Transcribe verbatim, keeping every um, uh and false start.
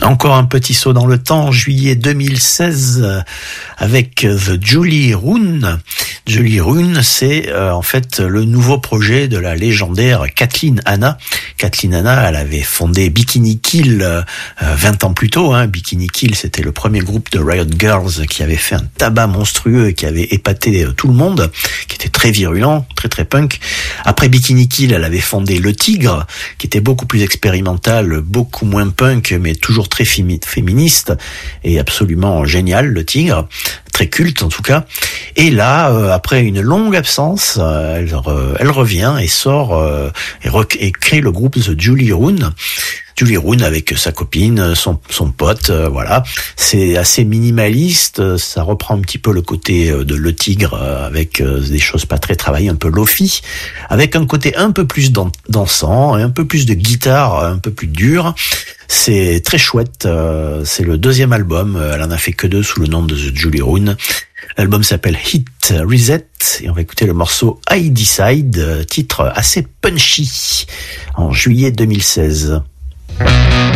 Encore un petit saut dans le temps, juillet deux mille seize, avec The Julie Rune. Julie Rune, c'est euh, en fait le nouveau projet de la légendaire Kathleen Hanna. Kathleen Hanna, elle avait fondé Bikini Kill euh, vingt ans plus tôt. Hein. Bikini Kill, c'était le premier groupe de Riot Girls qui avait fait un tabac monstrueux et qui avait épaté tout le monde, qui était très virulent, très très punk. Après Bikini Kill, elle avait fondé Le Tigre, qui était beaucoup plus expérimental, beaucoup moins punk, mais toujours très féministe et absolument génial, Le Tigre, très culte en tout cas. Et là, euh, après une longue absence, euh, elle, re, elle revient et sort euh, et, rec- et crée le groupe The Julie Rune. Julie Rune avec sa copine, son, son pote, euh, voilà. C'est assez minimaliste, ça reprend un petit peu le côté de Le Tigre euh, avec euh, des choses pas très travaillées, un peu lofi, avec un côté un peu plus dan- dansant, et un peu plus de guitare, un peu plus dur. C'est très chouette, euh, c'est le deuxième album, elle en a fait que deux sous le nom de The Julie Rune. L'album s'appelle Hit Reset et on va écouter le morceau I Decide, titre assez punchy, en juillet deux mille seize.